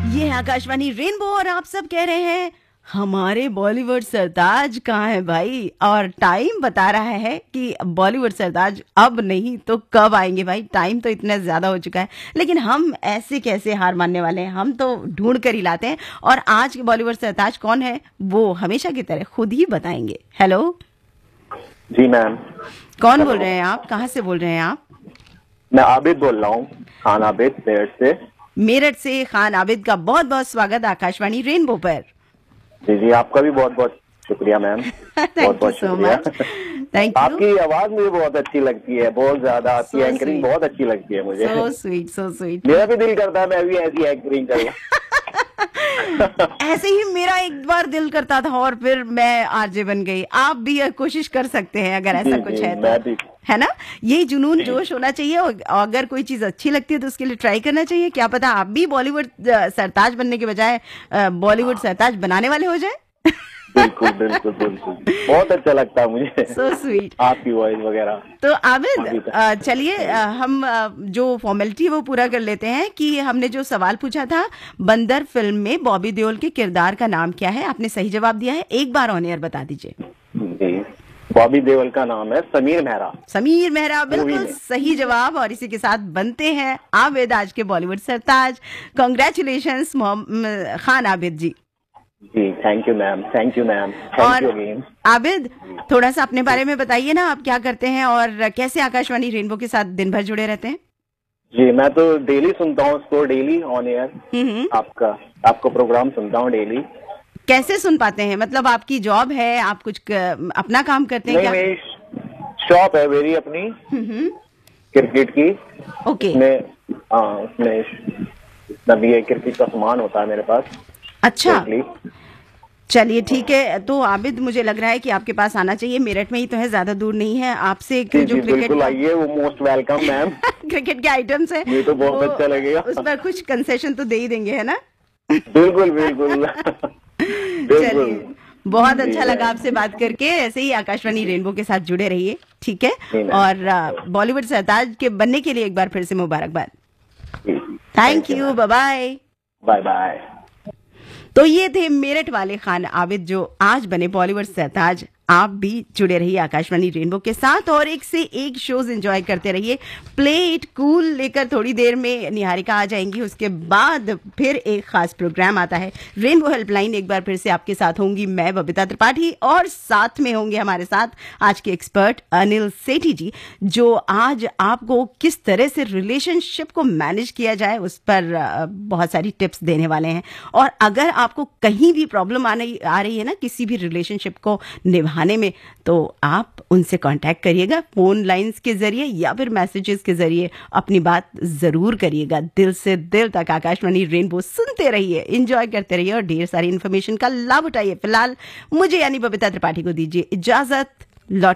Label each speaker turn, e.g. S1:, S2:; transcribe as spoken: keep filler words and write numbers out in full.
S1: ये है आकाशवाणी रेनबो और आप सब कह रहे हैं हमारे बॉलीवुड सरताज कहाँ है भाई। और टाइम बता रहा है कि बॉलीवुड सरताज अब नहीं तो कब आएंगे भाई। टाइम तो इतना ज्यादा हो चुका है, लेकिन हम ऐसे कैसे हार मानने वाले हैं, हम तो ढूंढ कर ही लाते हैं। और आज के बॉलीवुड सरताज कौन है वो हमेशा की तरह खुद ही बताएंगे। हेलो
S2: जी मैम।
S1: कौन बोल रहे हैं आप, कहाँ से बोल रहे हैं आप?
S2: मैं आबिद बोल रहा हूँ, खान आबिद मेरठ से।
S1: मेरठ से खान आबिद का बहुत बहुत स्वागत आकाशवाणी रेनबो पर।
S2: जी जी, आपका भी बहुत बहुत शुक्रिया मैम। बहुत बहुत शुक्रिया।
S1: Thank you.
S2: आपकी आवाज मुझे बहुत अच्छी लगती है, बहुत ज्यादा। आपकी
S1: So
S2: एंकरिंग
S1: sweet.
S2: बहुत अच्छी लगती है मुझे।
S1: So sweet so sweet.
S2: मेरा भी दिल करता है मैं भी ऐसी एंकरिंग करूँ।
S1: ऐसे ही मेरा एक बार दिल करता था और फिर मैं आरजे बन गई। आप भी कोशिश कर सकते हैं अगर ऐसा
S2: जी,
S1: कुछ
S2: जी,
S1: है
S2: मैं
S1: तो,
S2: भी।
S1: है ना। ये जुनून जोश होना चाहिए और अगर कोई चीज अच्छी लगती है तो उसके लिए ट्राई करना चाहिए। क्या पता आप भी बॉलीवुड सरताज बनने के बजाय बॉलीवुड सरताज बनाने वाले हो जाए।
S2: बिल्कुल बिल्कुल बिल्कुल, बहुत अच्छा लगता है मुझे।
S1: सो स्वीट
S2: आपकी वॉइस वगैरह।
S1: तो आबिद चलिए हम अ, जो फॉर्मेलिटी है वो पूरा कर लेते हैं कि हमने जो सवाल पूछा था बंदर फिल्म में बॉबी देओल के किरदार का नाम क्या है, आपने सही जवाब दिया है। एक बार ऑन एयर बता दीजिए।
S2: जी, बॉबी देओल का नाम है समीर मेहरा।
S1: समीर मेहरा बिल्कुल सही जवाब। और इसी के साथ बनते हैं आबिद आज के बॉलीवुड सरताज। Congratulations Khan Abid ji.
S2: Ji thank you ma'am, thank you ma'am, thank you again.
S1: Abid थोड़ा सा अपने बारे में बताइए ना, आप क्या करते हैं और कैसे आकाशवाणी रेनबो के साथ दिन भर जुड़े रहते हैं?
S2: जी मैं तो डेली सुनता हूँ उसको, डेली ऑन एयर आपका आपको प्रोग्राम सुनता हूँ डेली।
S1: कैसे सुन पाते हैं, मतलब आपकी जॉब है, आप कुछ क, अपना काम करते हैं?
S2: नहीं,
S1: क्या
S2: मेरी शॉप है मेरी अपनी क्रिकेट की।
S1: ओके।
S2: उसमें हाँ, उसमें जितना भी है क्रिकेट का सामान होता है मेरे पास।
S1: अच्छा चलिए ठीक है। तो आबिद मुझे लग रहा है कि आपके पास आना चाहिए, मेरठ में ही तो है, ज्यादा दूर नहीं है। आपसे
S2: जी,
S1: जो
S2: जी,
S1: क्रिकेट
S2: बिल्कुल आइए, वो मोस्ट वेलकम मैम।
S1: क्रिकेट के आइटम्स है
S2: ये तो बहुत अच्छा लगेगा।
S1: उस पर कुछ कंसेशन तो दे ही देंगे, है ना?
S2: बिल्कुल बिल्कुल।
S1: चलिए बहुत अच्छा लगा आपसे बात करके। ऐसे ही आकाशवाणी रेनबो के साथ जुड़े रहिए, ठीक है। और बॉलीवुड सरताज के बनने के लिए एक बार फिर से मुबारकबाद। Thank you, bye bye.
S2: Bye bye.
S1: तो ये थे मेरठ वाले खान आबिद जो आज बने बॉलीवुड सरताज। आप भी जुड़े रहिए आकाशवाणी रेनबो के साथ और एक से एक शोज एंजॉय करते रहिए। प्ले इट कूल लेकर थोड़ी देर में निहारिका आ जाएंगी, उसके बाद फिर एक खास प्रोग्राम आता है रेनबो हेल्पलाइन। एक बार फिर से आपके साथ होंगी मैं बबीता त्रिपाठी और साथ में होंगे हमारे साथ आज के एक्सपर्ट अनिल सेठी जी, जो आज आपको किस तरह से रिलेशनशिप को मैनेज किया जाए उस पर बहुत सारी टिप्स देने वाले हैं। और अगर आपको कहीं भी प्रॉब्लम आने आ रही है ना किसी भी रिलेशनशिप को निभा आने में, तो आप उनसे कांटेक्ट करिएगा फोन लाइंस के जरिए या फिर मैसेजेस के जरिए। अपनी बात जरूर करिएगा। दिल से दिल तक आकाशवाणी रेनबो सुनते रहिए, एंजॉय करते रहिए और ढेर सारी इन्फॉर्मेशन का लाभ उठाइए। फिलहाल मुझे यानी बबीता त्रिपाठी को दीजिए इजाजत। लौट